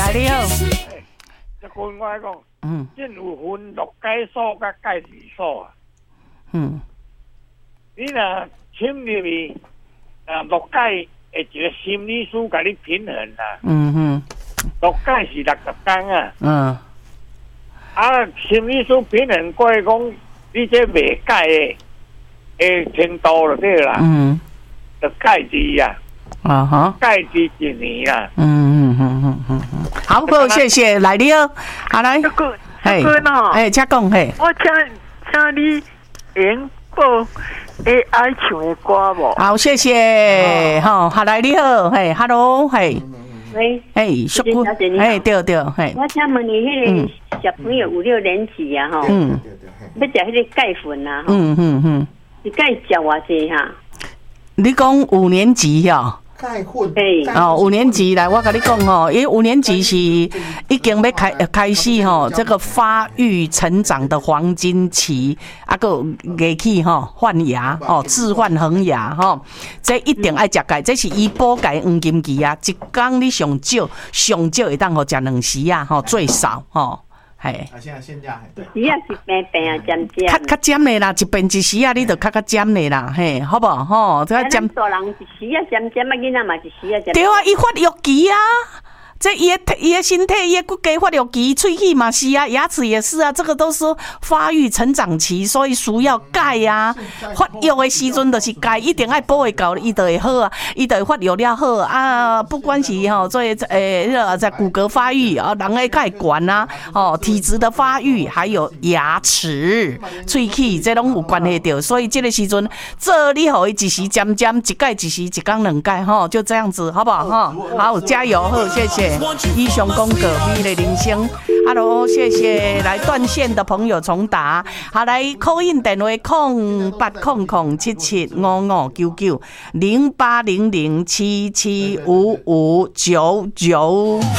来你好。 这跟我讲，真有分落解所甲解字所啊。你若深入去落解会一个心理师甲你平衡啦。落解是60天啊。心理师平衡过来讲，你这未解的程度就对啦。就解字啊。解字1年啊。 好，谢谢，来你好，好来。 嘿， 请讲嘿。 我请你演播 AI 唱的歌无？ 好，谢谢。好来你好，嘿 ，Hello， 嘿。 喂， 淑君，对，嘿。 我请问你，迄个小朋友5、6年级啊，要食迄个钙粉啊，一钙食偌济哈？ 你讲5年级呀？ 钙粉 5年级来，我跟你讲因为5年级是已经要开始这个发育成长的黄金期，个牙齿换牙置换恒牙这一定爱食钙，这是医保钙黄金期啊，一天你上少会当食2时啊，最少嘿。现价对。 时啊是平啊，尖。 较尖的啦，一遍一时啊，你就较尖的啦，嘿，好不好？这尖。大人一时啊尖，囡仔嘛一时啊尖。 对啊，伊发育期啊。这伊的身体，伊的骨骼发育期，喙齿嘛是啊，牙齿也是啊，这个都是发育成长期，所以需要钙啊。发育的时阵就是钙，一定爱补会够，伊就会好啊，伊就会发育了好啊。不管是做在骨骼发育啊，人的钙管啊，体质的发育，还有牙齿、喙齿，这拢有关系到。所以这个时阵，这你互伊一时尖，一钙一时，一天2钙就这样子，好不好好，加油，好，谢谢。以上讲各位的人生 ，Hello， 谢谢来断线的朋友重打，好来 call in 电话0800775599 0800775599。